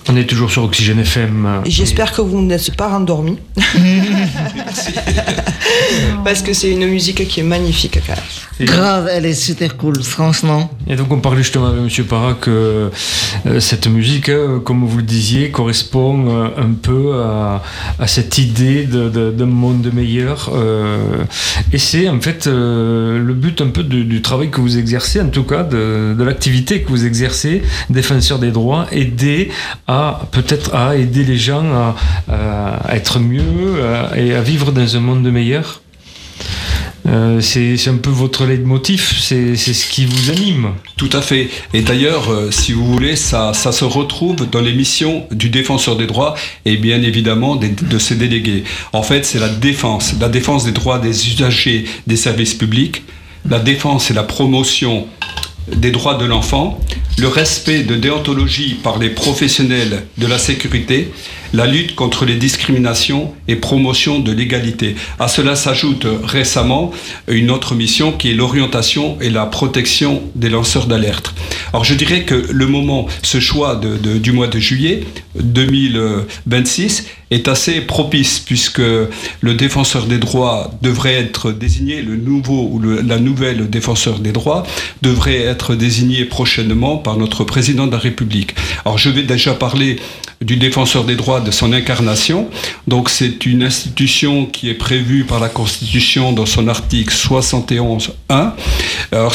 On est toujours sur Oxygène FM. J'espère que vous n'êtes pas rendormis. Parce que c'est une musique qui est magnifique quand même. Grave, elle est super cool, franchement. Et donc on parlait justement avec M. Parra que cette musique, comme vous le disiez, correspond un peu à cette idée d'un monde meilleur. Et c'est en fait le but un peu du travail que vous exercez, en tout cas de l'activité que vous exercez, défenseur des droits, aider les gens à être mieux et à vivre dans un monde meilleur. C'est un peu votre leitmotiv, c'est ce qui vous anime. Tout à fait. Et d'ailleurs, si vous voulez, ça se retrouve dans les missions du défenseur des droits et bien évidemment de ses délégués. En fait, c'est la défense des droits des usagers des services publics, la défense et la promotion des droits de l'enfant, le respect de déontologie par les professionnels de la sécurité, la lutte contre les discriminations et promotion de l'égalité. À cela s'ajoute récemment une autre mission qui est l'orientation et la protection des lanceurs d'alerte. Alors je dirais que ce choix du mois de juillet 2026 est assez propice puisque le défenseur des droits devrait être désigné, la nouvelle défenseur des droits devrait être désigné prochainement par notre président de la République. Alors je vais déjà parler du défenseur des droits, de son incarnation. Donc c'est une institution qui est prévue par la Constitution dans son article 71.1. Alors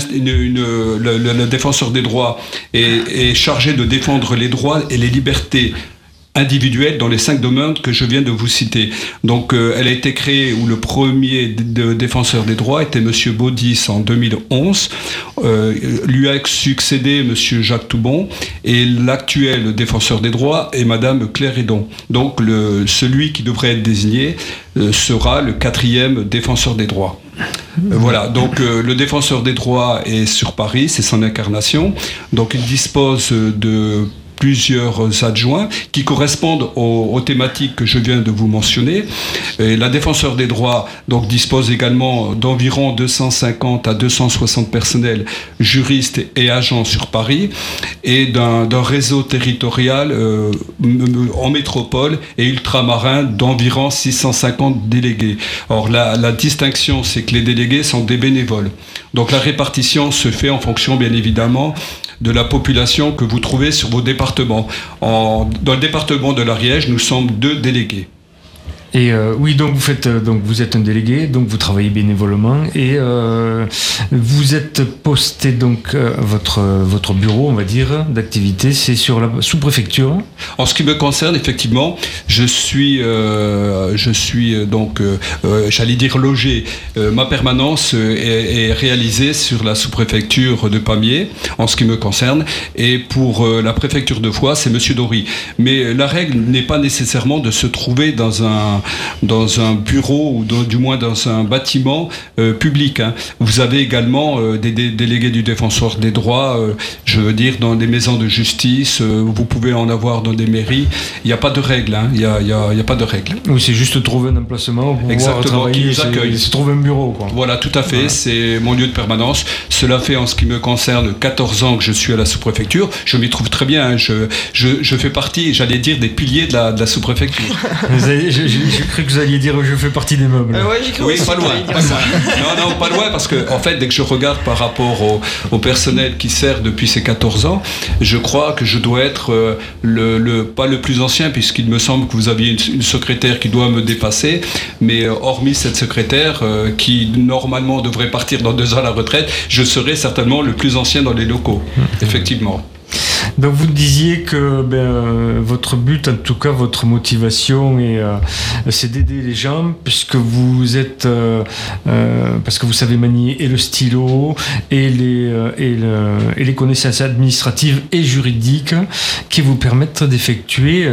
le défenseur des droits est chargé de défendre les droits et les libertés individuelle dans les 5 domaines que je viens de vous citer. Donc elle a été créée où le premier défenseur des droits était M. Baudis en 2011. Lui a succédé M. Jacques Toubon et l'actuel défenseur des droits est Mme Claire Hédon. Donc celui qui devrait être désigné sera le 4e défenseur des droits. Voilà, donc le défenseur des droits est sur Paris, c'est son incarnation. Donc il dispose de plusieurs adjoints qui correspondent aux thématiques que je viens de vous mentionner. Et la défenseur des droits donc, dispose également d'environ 250 à 260 personnels juristes et agents sur Paris et d'un réseau territorial en métropole et ultramarin d'environ 650 délégués. Or la distinction, c'est que les délégués sont des bénévoles. Donc la répartition se fait en fonction bien évidemment de la population que vous trouvez sur vos départements. Dans le département de l'Ariège, nous sommes 2 délégués. Et oui, donc vous êtes un délégué, donc vous travaillez bénévolement et vous êtes posté donc votre bureau, on va dire, d'activité, c'est sur la sous-préfecture. En ce qui me concerne, effectivement, je suis donc, j'allais dire logé. Ma permanence est réalisée sur la sous-préfecture de Pamiers, en ce qui me concerne, et pour la préfecture de Foix, c'est Monsieur Dory. Mais la règle n'est pas nécessairement de se trouver dans un bureau ou du moins dans un bâtiment public. Hein. Vous avez également des délégués du défenseur des droits, je veux dire dans des maisons de justice, vous pouvez en avoir dans des mairies. Il n'y a pas de règle. Hein. Il y a pas de règle. Oui, c'est juste trouver un emplacement pour pouvoir travailler, qui nous accueille. C'est trouver un bureau. Quoi. Voilà, tout à fait. Voilà. C'est mon lieu de permanence. Cela fait, en ce qui me concerne, 14 ans que je suis à la sous-préfecture. Je m'y trouve très bien. Hein. Je fais partie, j'allais dire, des piliers de la sous-préfecture. J'ai cru que vous alliez dire je fais partie des meubles. Ouais, j'ai cru oui, pas loin. Non, pas loin, parce que en fait, dès que je regarde par rapport au personnel qui sert depuis ces 14 ans, je crois que je dois être pas le plus ancien, puisqu'il me semble que vous aviez une secrétaire qui doit me dépasser, mais hormis cette secrétaire qui normalement devrait partir dans 2 ans à la retraite, je serai certainement le plus ancien dans les locaux, effectivement. Donc vous disiez que votre but, en tout cas votre motivation, c'est d'aider les gens, puisque vous êtes, parce que vous savez manier et le stylo et les connaissances administratives et juridiques qui vous permettent d'effectuer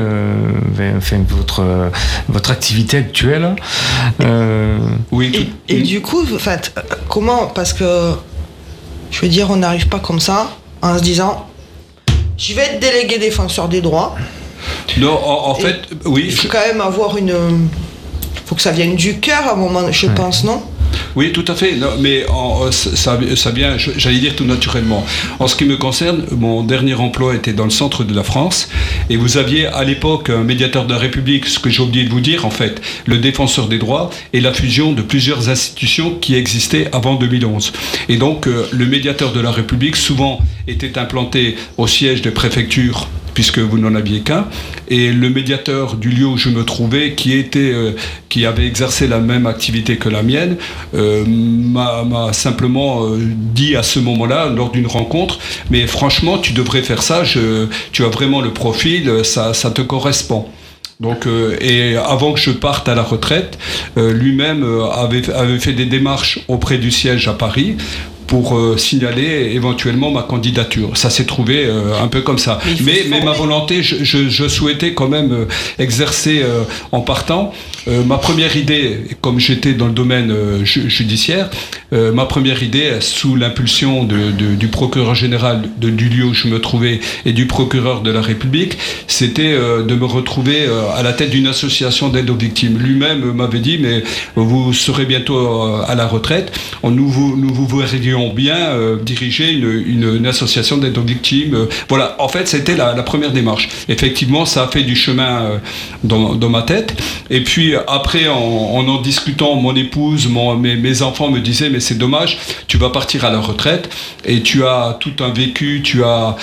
votre activité actuelle. Oui. Et du coup, en fait, comment, parce que je veux dire, on n'arrive pas comme ça en se disant je vais être délégué défenseur des droits. Non, en fait, oui. Il faut quand même avoir faut que ça vienne du cœur à un moment, je pense, non ? Oui, tout à fait. Non, mais ça vient, j'allais dire tout naturellement. En ce qui me concerne, mon dernier emploi était dans le centre de la France, et vous aviez à l'époque un médiateur de la République, ce que j'ai oublié de vous dire, en fait, le défenseur des droits, et la fusion de plusieurs institutions qui existaient avant 2011. Et donc, le médiateur de la République, souvent, était implanté au siège des préfectures, puisque vous n'en aviez qu'un, et le médiateur du lieu où je me trouvais, qui avait exercé la même activité que la mienne, m'a simplement dit à ce moment-là, lors d'une rencontre, mais franchement, tu devrais faire ça, tu as vraiment le profil, ça te correspond. Donc, et avant que je parte à la retraite, lui-même avait fait des démarches auprès du siège à Paris pour signaler éventuellement ma candidature. Ça s'est trouvé un peu comme ça. Mais ma volonté, je souhaitais quand même exercer en partant. Ma première idée, comme j'étais dans le domaine judiciaire, ma première idée, sous l'impulsion du procureur général du lieu où je me trouvais et du procureur de la République, c'était de me retrouver à la tête d'une association d'aide aux victimes. Lui-même m'avait dit, mais vous serez bientôt à la retraite, nous vous verrions bien diriger une association d'aide aux victimes. Voilà, en fait, c'était la première démarche. Effectivement, ça a fait du chemin dans ma tête. Et puis, après, en discutant, mon épouse, mes enfants me disaient, mais c'est dommage, tu vas partir à la retraite et tu as tout un vécu, tu as,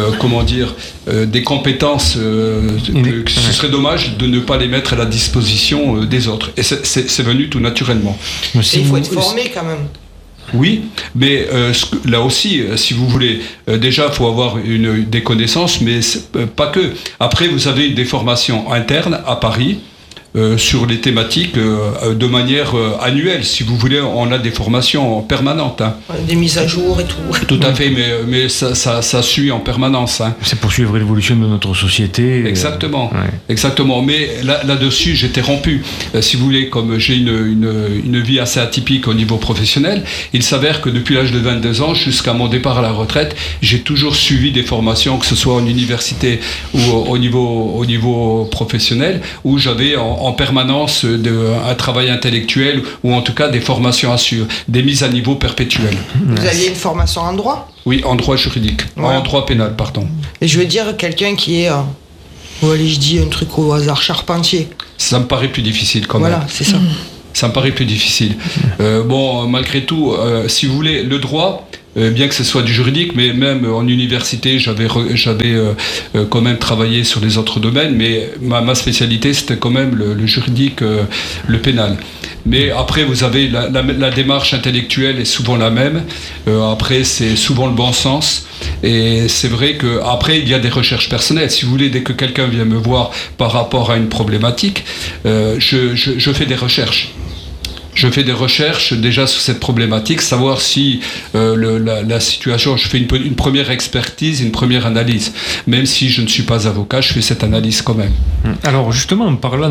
des compétences que ce serait dommage de ne pas les mettre à la disposition des autres. Et c'est venu tout naturellement. Et il faut être formé quand même. Oui, mais là aussi, si vous voulez, déjà, il faut avoir des connaissances, mais pas que. Après, vous avez des formations internes à Paris, sur les thématiques de manière annuelle. Si vous voulez, on a des formations permanentes. Hein. Des mises à jour et tout. Tout à fait, mais ça suit en permanence. Hein. C'est pour suivre l'évolution de notre société. Exactement. Exactement. Mais là-dessus, j'étais rompu. Si vous voulez, comme j'ai une vie assez atypique au niveau professionnel, il s'avère que depuis l'âge de 22 ans jusqu'à mon départ à la retraite, j'ai toujours suivi des formations, que ce soit en université ou au niveau professionnel, où j'avais en permanence un travail intellectuel ou en tout cas des formations à suivre, des mises à niveau perpétuelles. Vous aviez une formation en droit ? Oui, en droit juridique, en droit pénal, pardon. Et je veux dire, quelqu'un qui est, je dis un truc au hasard, charpentier. Ça me paraît plus difficile quand même. Voilà, c'est ça. Ça me paraît plus difficile. Malgré tout, si vous voulez, le droit, bien que ce soit du juridique, mais même en université, j'avais quand même travaillé sur les autres domaines, mais ma spécialité, c'était quand même le juridique, le pénal. Mais après, vous avez la démarche intellectuelle est souvent la même. Après, c'est souvent le bon sens. Et c'est vrai qu'après, il y a des recherches personnelles. Si vous voulez, dès que quelqu'un vient me voir par rapport à une problématique, je fais des recherches. Je fais des recherches déjà sur cette problématique, savoir si la situation, je fais une première expertise, une première analyse. Même si je ne suis pas avocat, je fais cette analyse quand même. Alors justement, en parlant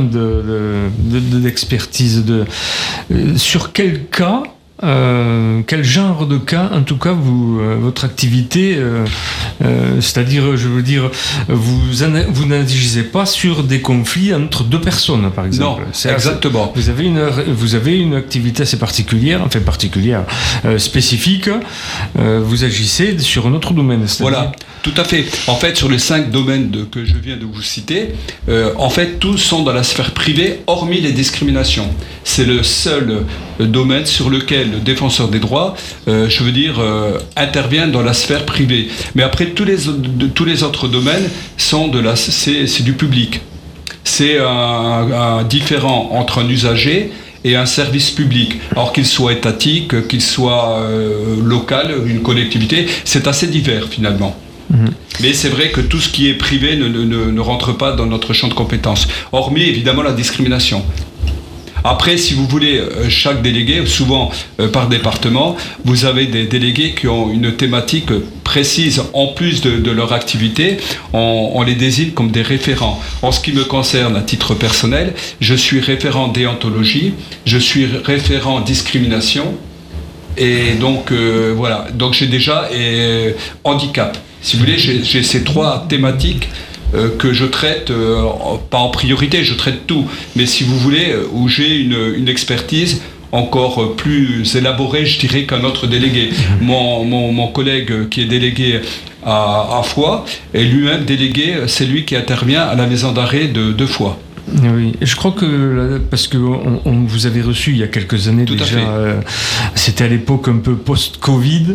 d'expertise, sur quel cas, quel genre de cas, en tout cas, votre activité, c'est-à-dire, je veux dire, vous n'agissez pas sur des conflits entre deux personnes, par exemple. Non, exactement. Vous avez une activité assez particulière, spécifique. Vous agissez sur un autre domaine. Voilà, tout à fait. En fait, sur les 5 domaines que je viens de vous citer, en fait, tous sont dans la sphère privée, hormis les discriminations. C'est le seul domaine sur lequel le défenseur des droits, intervient dans la sphère privée. Mais après, tous les autres domaines sont c'est du public. C'est un différent entre un usager et un service public. Alors qu'il soit étatique, qu'il soit local, une collectivité, c'est assez divers finalement. Mais c'est vrai que tout ce qui est privé ne rentre pas dans notre champ de compétences, hormis évidemment la discrimination. Après, si vous voulez, chaque délégué, souvent par département, vous avez des délégués qui ont une thématique précise en plus de leur activité. On les désigne comme des référents. En ce qui me concerne, à titre personnel, je suis référent déontologie, je suis référent discrimination, et donc voilà. Donc j'ai déjà handicap. Si vous voulez, j'ai ces 3 thématiques que je traite, pas en priorité, je traite tout, mais si vous voulez, où j'ai une expertise encore plus élaboré, je dirais, qu'un autre délégué. Mon collègue qui est délégué à Foix est lui-même délégué, c'est lui qui intervient à la maison d'arrêt de Foix. Oui, je crois que parce que on vous avait reçu il y a quelques années Tout déjà, c'était à l'époque un peu post-Covid,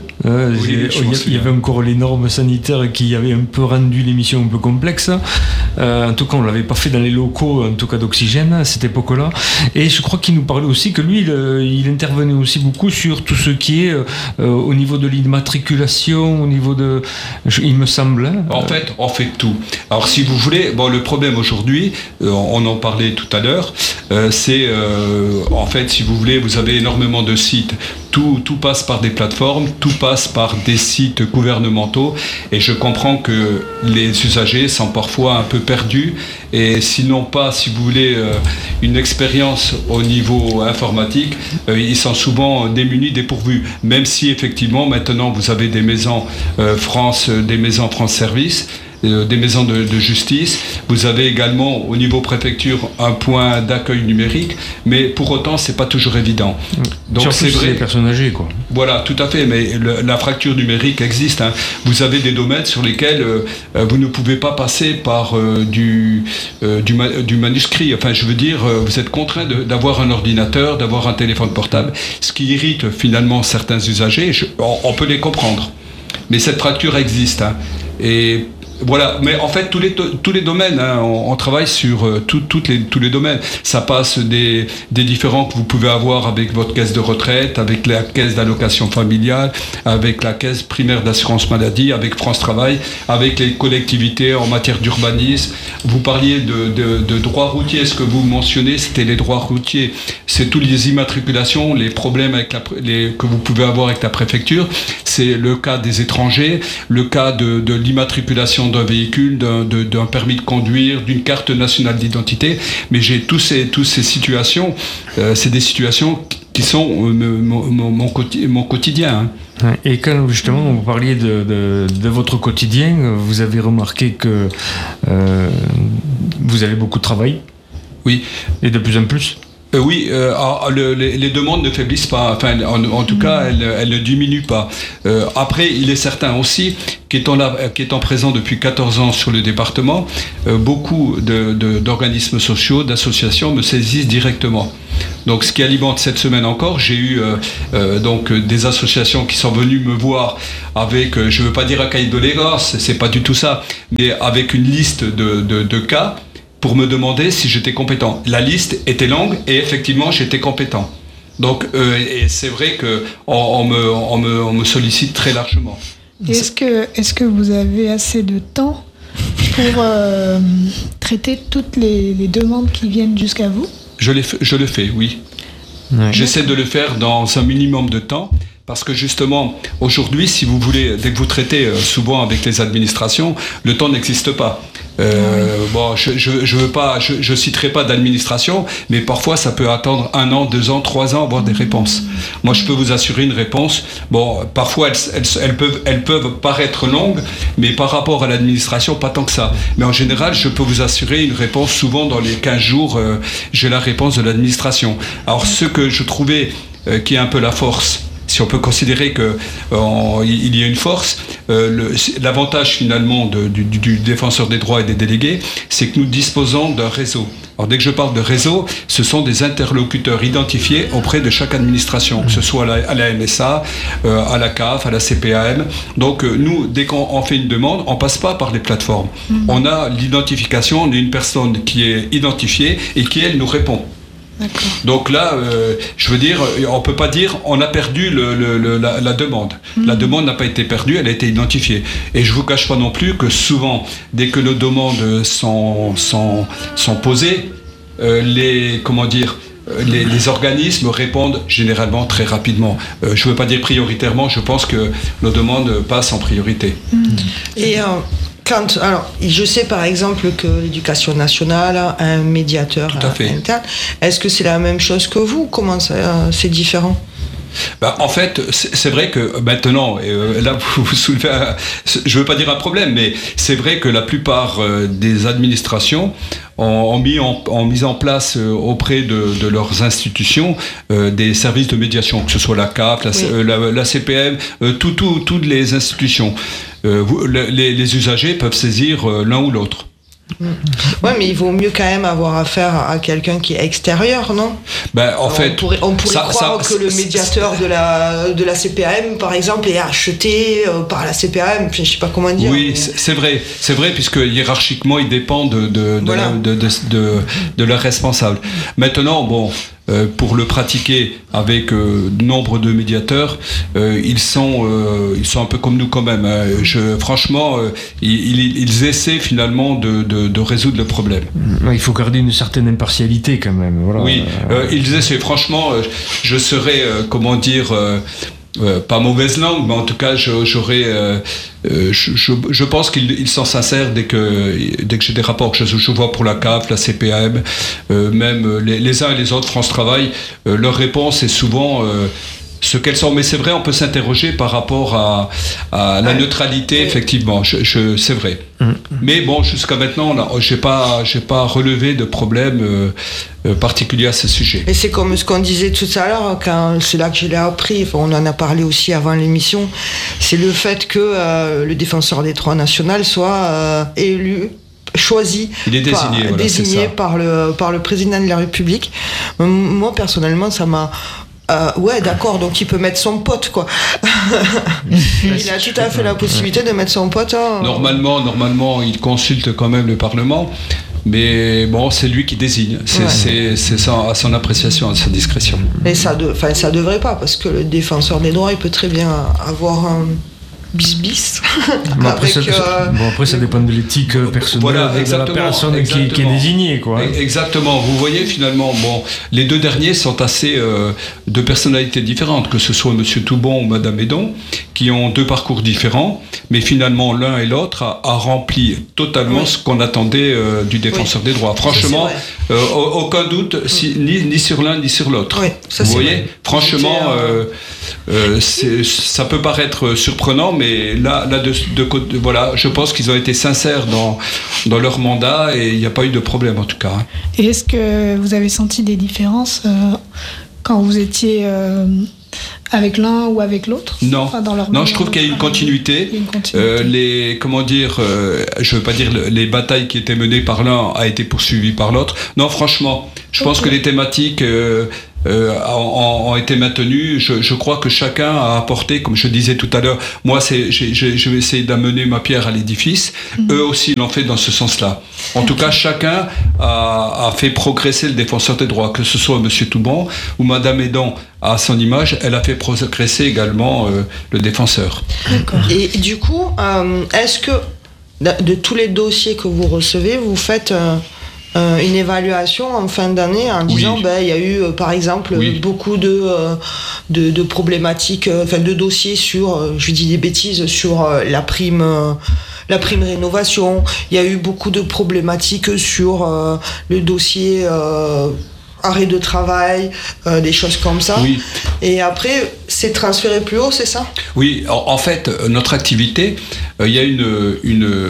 il y avait encore les normes sanitaires qui avaient un peu rendu l'émission un peu complexe. En tout cas, on l'avait pas fait dans les locaux, en tout cas d'Oxygène à cette époque-là. Et je crois qu'il nous parlait aussi que lui, il intervenait aussi beaucoup sur tout ce qui est au niveau de l'immatriculation, au niveau de, il me semble. En fait, on fait tout. Alors, si vous voulez, bon, le problème aujourd'hui, on en parlait tout à l'heure, c'est en fait, si vous voulez, vous avez énormément de sites. Tout passe par des plateformes, tout passe par des sites gouvernementaux, et je comprends que les usagers sont parfois un peu perdus, et s'ils n'ont pas, si vous voulez, une expérience au niveau informatique, ils sont souvent démunis, dépourvus. Même si effectivement maintenant vous avez des maisons France Service, des maisons de justice. Vous avez également au niveau préfecture un point d'accueil numérique, mais pour autant c'est pas toujours évident. Donc surtout c'est vrai. Les personnes âgées, quoi. Voilà, tout à fait. Mais la fracture numérique existe. Hein. Vous avez des domaines sur lesquels vous ne pouvez pas passer par du manuscrit. Enfin, je veux dire, vous êtes contraint d'avoir un ordinateur, d'avoir un téléphone portable, ce qui irrite finalement certains usagers. On peut les comprendre. Mais cette fracture existe. Hein. Et voilà, mais en fait tous les domaines, hein, on travaille sur tous les domaines. Ça passe des différends que vous pouvez avoir avec votre caisse de retraite, avec la caisse d'allocation familiale, avec la caisse primaire d'assurance maladie, avec France Travail, avec les collectivités en matière d'urbanisme. Vous parliez de droits routiers, ce que vous mentionnez, c'était les droits routiers. C'est toutes les immatriculations, les problèmes que vous pouvez avoir avec la préfecture. C'est le cas des étrangers, le cas de l'immatriculation d'un véhicule, d'un permis de conduire, d'une carte nationale d'identité, mais j'ai toutes ces situations, c'est des situations qui sont mon quotidien. Hein. Et quand justement vous parliez de votre quotidien, vous avez remarqué que vous avez beaucoup de travail. Oui. Et de plus en plus. Oui, les demandes ne faiblissent pas, enfin, en tout cas, elles ne diminuent pas. Après, il est certain aussi qu'étant présent depuis 14 ans sur le département, beaucoup d'organismes sociaux, d'associations me saisissent directement. Donc, ce qui alimente cette semaine encore, j'ai eu donc des associations qui sont venues me voir avec, je ne veux pas dire un cahier de doléances, c'est pas du tout ça, mais avec une liste de cas, pour me demander si j'étais compétent. La liste était longue et effectivement j'étais compétent. Donc et c'est vrai qu'on me sollicite très largement. Est-ce que vous avez assez de temps pour traiter toutes les demandes qui viennent jusqu'à vous ? Je le fais, oui. Ouais. J'essaie de le faire dans un minimum de temps. Parce que justement, aujourd'hui, si vous voulez, dès que vous traitez souvent avec les administrations, le temps n'existe pas. Bon, je citerai pas d'administration, mais parfois ça peut attendre 1 an, 2 ans, 3 ans avoir des réponses. Moi, je peux vous assurer une réponse. Bon, parfois elles peuvent paraître longues, mais par rapport à l'administration, pas tant que ça. Mais en général, je peux vous assurer une réponse. Souvent, dans les 15 jours, j'ai la réponse de l'administration. Alors, ce que je trouvais qui est un peu la force, si on peut considérer qu'il y a une force, l'avantage finalement du défenseur des droits et des délégués, c'est que nous disposons d'un réseau. Alors dès que je parle de réseau, ce sont des interlocuteurs identifiés auprès de chaque administration, que ce soit à la MSA, à la CAF, à la CPAM. Donc nous, dès qu'on fait une demande, on ne passe pas par les plateformes. On a l'identification, on a une personne qui est identifiée et qui, elle, nous répond. D'accord. Donc là, je veux dire, on ne peut pas dire on a perdu la demande. La demande n'a pas été perdue, elle a été identifiée. Et je ne vous cache pas non plus que souvent, dès que nos demandes sont posées, les organismes répondent généralement très rapidement. Je ne veux pas dire prioritairement, je pense que nos demandes passent en priorité. Et alors, je sais par exemple que l'Éducation nationale a un médiateur interne. Est-ce que c'est la même chose que vous ? Comment c'est différent ? En fait, c'est vrai que maintenant, là vous soulevez, je veux pas dire un problème, mais c'est vrai que la plupart des administrations ont mis en place auprès de leurs institutions des services de médiation, que ce soit la CAF, la CPM, toutes les institutions. Les usagers peuvent saisir l'un ou l'autre. Ouais, mais il vaut mieux quand même avoir affaire à quelqu'un qui est extérieur, non ? En fait, on pourrait croire que le médiateur de la CPAM, par exemple, est acheté par la CPAM. Je sais pas comment dire. Oui, c'est vrai, puisque hiérarchiquement, ils dépendent de leurs responsables. Maintenant, pour le pratiquer avec nombre de médiateurs, ils sont un peu comme nous quand même. Franchement, ils essaient finalement de résoudre le problème. Il faut garder une certaine impartialité quand même. Voilà. Oui, ils essaient. Franchement, je serais, pas mauvaise langue, mais en tout cas, je pense qu'ils sont sincères dès que j'ai des rapports que je vois pour la CAF, la CPAM, même les uns et les autres, France Travail, leur réponse est souvent ce qu'elles sont. Mais c'est vrai, on peut s'interroger par rapport à la neutralité, effectivement, c'est vrai. Mais jusqu'à maintenant, j'ai pas relevé de problème particulier à ce sujet. Et c'est comme ce qu'on disait tout à l'heure, c'est là que je l'ai appris, on en a parlé aussi avant l'émission, c'est le fait que le défenseur des droits nationaux soit élu, choisi, il est désigné par le président de la République. Moi, personnellement, ça m'a... d'accord, donc il peut mettre son pote, quoi. Il a tout à fait la possibilité de mettre son pote. Normalement, il consulte quand même le Parlement, mais c'est lui qui désigne. C'est à son appréciation, à sa discrétion. Et ça devrait pas, parce que le défenseur des droits, il peut très bien avoir un bis. Après, ça dépend de l'éthique personnelle de la personne qui est désignée, quoi. Exactement. Vous voyez, finalement, les deux derniers sont assez de personnalités différentes, que ce soit M. Toubon ou Mme Hédon, qui ont deux parcours différents, mais finalement, l'un et l'autre a rempli totalement ce qu'on attendait du défenseur des droits. Franchement, aucun doute, ni sur l'un ni sur l'autre. Oui, vous voyez, franchement, ça peut paraître surprenant, mais là je pense qu'ils ont été sincères dans leur mandat et il n'y a pas eu de problème en tout cas. Et est-ce que vous avez senti des différences quand vous étiez avec l'un ou avec l'autre? Non, je trouve qu'il y a une continuité. Je veux pas dire les batailles qui étaient menées par l'un a été poursuivies par l'autre. Non, franchement, je pense que les thématiques ont été maintenues. Je crois que chacun a apporté, comme je disais tout à l'heure, moi je vais essayer d'amener ma pierre à l'édifice. Eux aussi l'ont fait dans ce sens-là. En tout cas, chacun a fait progresser le défenseur des droits, que ce soit M. Toubon ou Mme Hédon à son image, elle a fait progresser également le défenseur. D'accord. Et du coup, est-ce que de tous les dossiers que vous recevez, vous faites une évaluation en fin d'année en disant il y a eu par exemple beaucoup de problématiques, de dossiers sur, je dis des bêtises, sur la prime rénovation, il y a eu beaucoup de problématiques sur le dossier arrêt de travail, des choses comme ça. Oui. Et après, c'est transféré plus haut, c'est ça ? Oui, en fait, notre activité, il y a il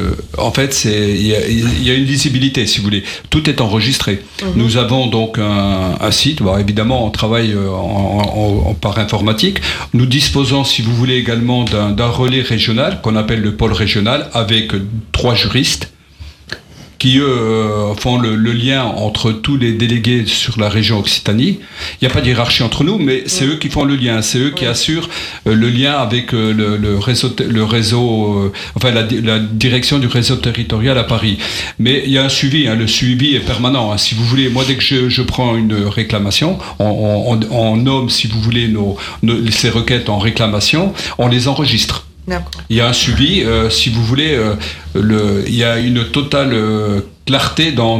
y a une lisibilité, si vous voulez. Tout est enregistré. Nous avons donc un site. Évidemment, on travaille par informatique. Nous disposons, si vous voulez, également d'un relais régional qu'on appelle le pôle régional, avec 3 juristes qui font le lien entre tous les délégués sur la région Occitanie. Il n'y a pas de hiérarchie entre nous, mais c'est eux qui font le lien, c'est eux qui assurent le lien avec le réseau, la direction du réseau territorial à Paris. Mais il y a un suivi, le suivi est permanent. Si vous voulez, moi dès que je prends une réclamation, on nomme, si vous voulez, ces requêtes en réclamation, on les enregistre. D'accord. Il y a un suivi, si vous voulez, il y a une totale clarté dans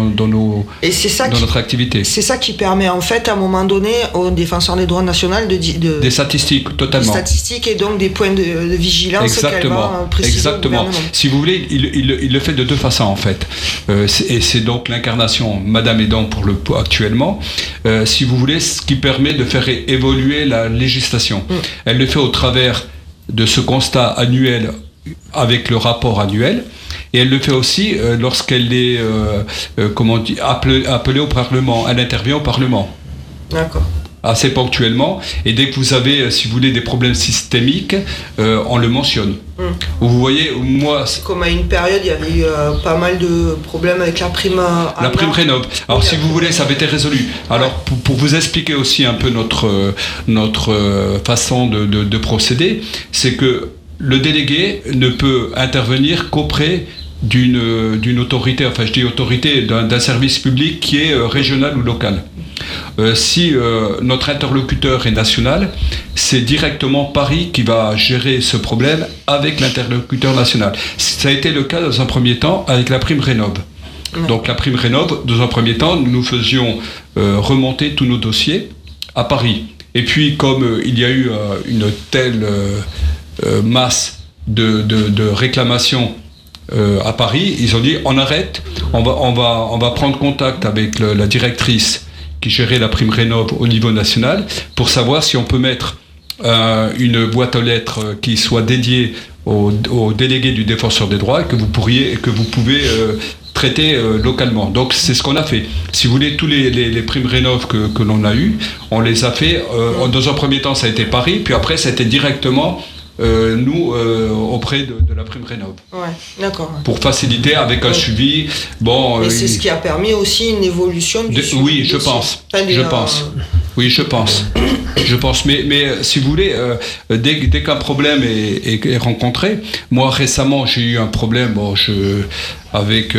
notre activité. C'est ça qui permet en fait à un moment donné aux défenseurs des droits nationaux des statistiques, totalement. Des statistiques et donc des points de vigilance. Exactement. Exactement. Si vous voulez, il le fait de deux façons en fait. Et c'est donc l'incarnation Madame Aidant actuellement. Si vous voulez, ce qui permet de faire évoluer la législation. Elle le fait au travers de ce constat annuel avec le rapport annuel. Et elle le fait aussi lorsqu'elle est appelée au Parlement. Elle intervient au Parlement. D'accord. Assez ponctuellement. Et dès que vous avez, si vous voulez, des problèmes systémiques, on le mentionne. Vous voyez, moi... Comme à une période, il y avait eu pas mal de problèmes avec la prime... La prime Rénov'. Alors, si vous voulez, ça avait été résolu. Alors, pour vous expliquer aussi un peu notre façon de procéder, c'est que le délégué ne peut intervenir qu'auprès d'une autorité, enfin je dis autorité, d'un service public qui est régional ou local. Si notre interlocuteur est national, c'est directement Paris qui va gérer ce problème avec l'interlocuteur national. Ça a été le cas dans un premier temps avec la prime Rénov'. Donc la prime Rénov', dans un premier temps, nous faisions remonter tous nos dossiers à Paris. Et puis comme il y a eu une telle masse de réclamations à Paris, ils ont dit on arrête, on va prendre contact avec la directrice qui gérait la prime Rénov' au niveau national pour savoir si on peut mettre une boîte aux lettres qui soit dédiée aux délégués du défenseur des droits et que vous pouvez traiter localement. Donc c'est ce qu'on a fait. Si vous voulez, tous les primes Rénov' que l'on a eues, on les a fait, dans un premier temps ça a été Paris, puis après ça a été directement auprès de la prime Rénov'. Ouais, d'accord. Pour faciliter avec un suivi. Bon. Et c'est ce qui a permis aussi une évolution du suivi. Oui, je pense. Oui, je pense. Je pense. Mais si vous voulez, dès qu'un problème est rencontré, moi récemment j'ai eu un problème. Avec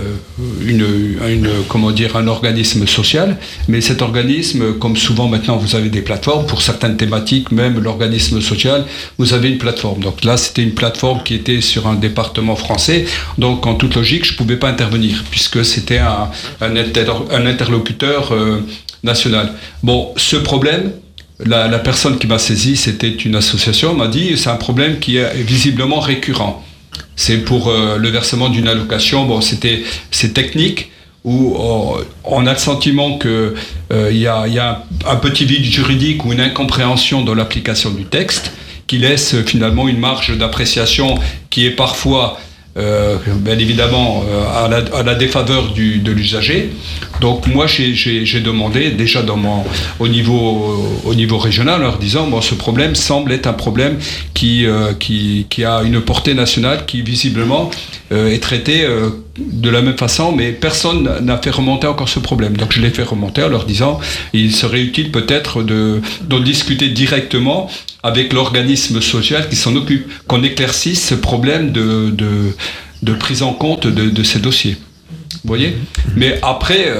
un organisme social, mais cet organisme, comme souvent maintenant vous avez des plateformes, pour certaines thématiques, même l'organisme social, vous avez une plateforme. Donc là, c'était une plateforme qui était sur un département français, donc en toute logique, je ne pouvais pas intervenir, puisque c'était un interlocuteur national. Bon, ce problème, la personne qui m'a saisi, c'était une association, m'a dit, c'est un problème qui est visiblement récurrent. C'est pour le versement d'une allocation. C'est technique, où on a le sentiment qu'il y a un petit vide juridique ou une incompréhension dans l'application du texte qui laisse finalement une marge d'appréciation qui est parfois, bien évidemment, à la défaveur de l'usager. Donc moi j'ai demandé déjà au niveau régional en leur disant ce problème semble être un problème qui a une portée nationale qui visiblement est traité de la même façon, mais personne n'a fait remonter encore ce problème. Donc je l'ai fait remonter en leur disant il serait utile peut-être d'en discuter directement avec l'organisme social qui s'en occupe, qu'on éclaircisse ce problème de prise en compte de ces dossiers. Vous voyez ? Mais après,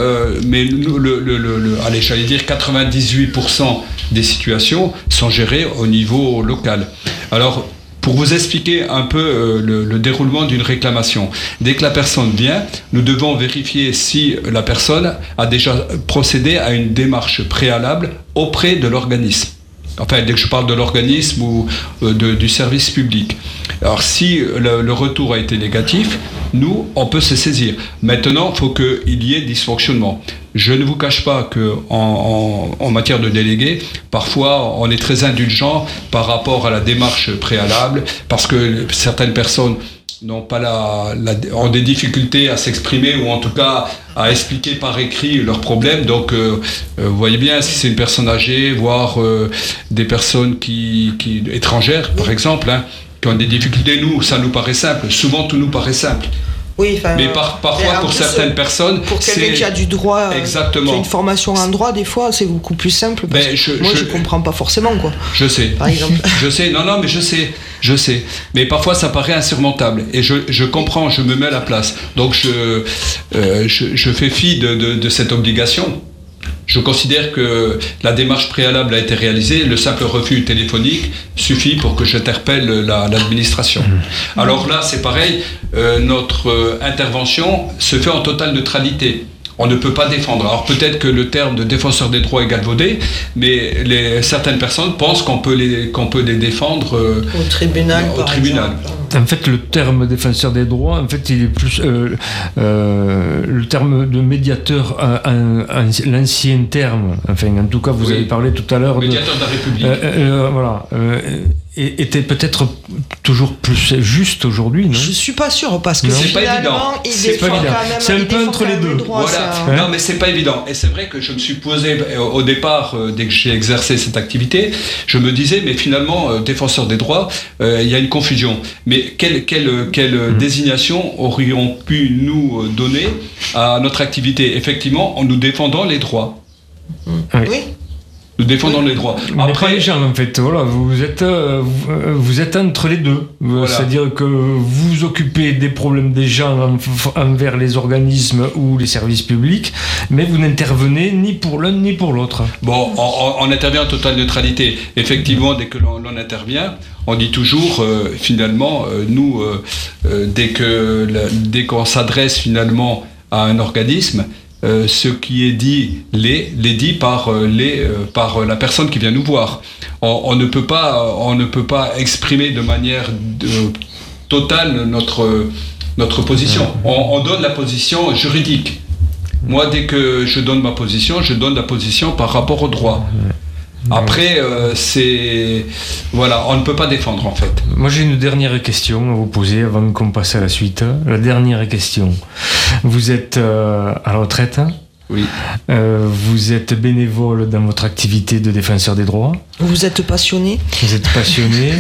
allez, j'allais dire 98% des situations sont gérées au niveau local. Alors, pour vous expliquer un peu le déroulement d'une réclamation, dès que la personne vient, nous devons vérifier si la personne a déjà procédé à une démarche préalable auprès de l'organisme. Enfin, dès que je parle de l'organisme ou du service public. Alors, si le retour a été négatif, nous, on peut se saisir. Maintenant, il faut qu'il y ait dysfonctionnement. Je ne vous cache pas qu'en matière de délégués, parfois, on est très indulgent par rapport à la démarche préalable, parce que certaines personnes ont des difficultés à s'exprimer ou en tout cas à expliquer par écrit leurs problèmes. Donc vous voyez bien, si c'est une personne âgée, voire des personnes étrangères par exemple, qui ont des difficultés, ça nous paraît simple. Souvent tout nous paraît simple. Oui, mais parfois pour certaines personnes, pour quelqu'un qui a du droit, exactement, qui a une formation en droit, des fois c'est beaucoup plus simple. Parce que je comprends pas forcément quoi. Je sais. Par exemple. Je sais. Non, mais je sais. Mais parfois ça paraît insurmontable. Et je comprends, je me mets à la place. Donc je fais fi de cette obligation. Je considère que la démarche préalable a été réalisée, le simple refus téléphonique suffit pour que j'interpelle l'administration. Alors là, c'est pareil, notre intervention se fait en totale neutralité. On ne peut pas défendre. Alors peut-être que le terme de défenseur des droits est galvaudé, mais certaines personnes pensent qu'on peut les défendre au tribunal. En fait, le terme défenseur des droits, en fait, il est plus le terme de médiateur, l'ancien terme. Enfin, en tout cas, vous avez parlé tout à l'heure médiateur de la République. Était peut-être toujours plus juste aujourd'hui, non ? Je suis pas sûr parce que c'est pas évident. C'est un peu entre les deux. Voilà. Non, mais c'est pas évident. Et c'est vrai que je me suis posé au départ, dès que j'ai exercé cette activité, je me disais, mais finalement, défenseur des droits, il y a une confusion. Mais quelle désignation aurions pu nous donner à notre activité ? Effectivement, en nous défendant les droits. Oui. Nous défendons les droits. Après, les gens, en fait, voilà, vous êtes entre les deux. Voilà. C'est-à-dire que vous vous occupez des problèmes des gens envers les organismes ou les services publics, mais vous n'intervenez ni pour l'un ni pour l'autre. Bon, on intervient en totale neutralité. Effectivement, dès que l'on intervient, on dit toujours, finalement, nous, dès qu'on s'adresse finalement à un organisme, ce qui est dit l'est dit par la personne qui vient nous voir. On ne peut pas exprimer de manière totale notre position. On donne la position juridique. Moi, dès que je donne ma position, je donne la position par rapport au droit. Après, on ne peut pas défendre en fait. Moi j'ai une dernière question à vous poser avant qu'on passe à la suite. La dernière question. Vous êtes à la retraite ? Oui. Vous êtes bénévole dans votre activité de défenseur des droits ? Vous êtes passionné ? Vous êtes passionné.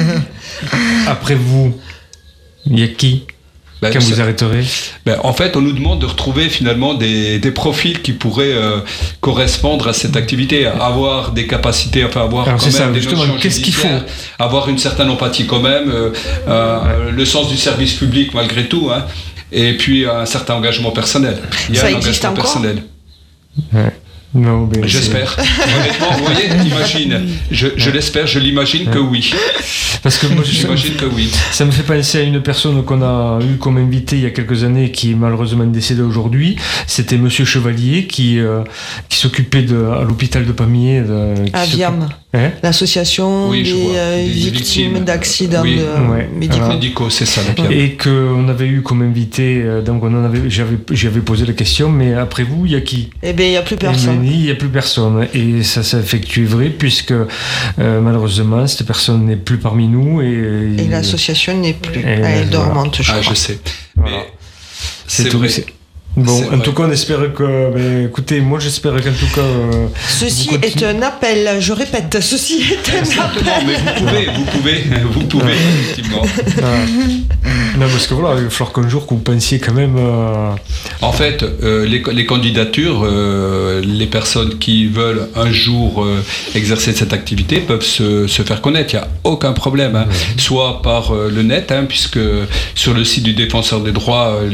Après vous, il y a qui ? Quand vous arrêterez ? En fait, on nous demande de retrouver finalement des profils qui pourraient correspondre à cette activité, avoir des capacités, avoir des notions judiciaires, avoir une certaine empathie quand même, le sens du service public malgré tout, hein, et puis un certain engagement personnel. Il y a ça un existe engagement encore ? personnel. Ouais. Non, mais j'espère. Honnêtement, vous voyez, imagine. Je l'espère, je l'imagine que oui. Parce que moi, j'imagine que oui. Ça me fait penser à une personne qu'on a eu comme invité il y a quelques années, qui est malheureusement décédée aujourd'hui. C'était Monsieur Chevalier qui s'occupait à l'hôpital de Pamiers. À Viam. L'association des victimes d'accidents médicaux, c'est ça. Et qu'on avait eu comme invité, donc j'avais posé la question, mais après vous, il y a qui ? Eh bien, il n'y a plus personne. Il n'y a plus personne. Et ça s'effectue vrai, puisque malheureusement, cette personne n'est plus parmi nous. Et l'association n'est plus. Elle est dormante, je crois. Je sais. Voilà. Mais c'est vrai. Bon, en tout cas, on espère que... écoutez, moi, j'espère qu'en tout cas... ceci est un appel, je répète, ceci est un appel. Mais vous pouvez, effectivement. Non, parce que voilà, il va falloir qu'un jour que vous pensiez quand même... En fait, les candidatures, les personnes qui veulent un jour exercer cette activité peuvent se faire connaître, il n'y a aucun problème. Hein. Soit par le net, hein, puisque sur le site du Défenseur des droits,